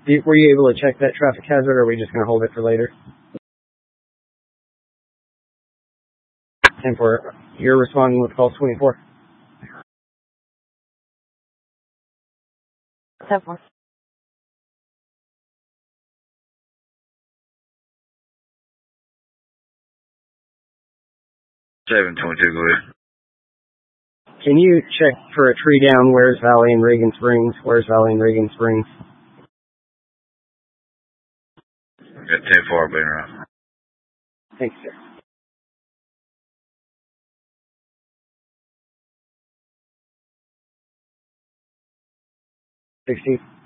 Were you able to check that traffic hazard, or are we just going to hold it for later? And you're responding with call 24. 10-4. Seven 22, go ahead. Can you check for a tree down? Where's Valley and Reagan Springs? Where's Valley and Reagan Springs? Got 10-4 being around. Thanks, sir. 16.